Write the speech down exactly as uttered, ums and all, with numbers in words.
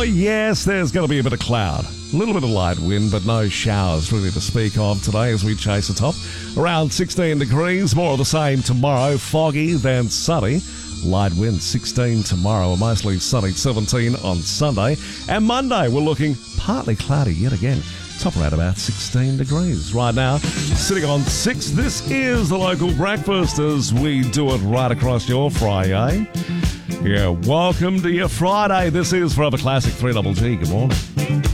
Oh, yes, there's going to be a bit of cloud. A little bit of light wind, but no showers really to speak of today as we chase the top. Around sixteen degrees, more of the same tomorrow. Foggy, then sunny. Light wind, sixteen tomorrow, mostly sunny, seventeen on Sunday. And Monday, we're looking partly cloudy yet again. Top around about sixteen degrees. Right now, sitting on six, this is the local breakfast as we do it right across your Friday. Yeah, welcome to your Friday. This is Forever Classic three G G. Good morning.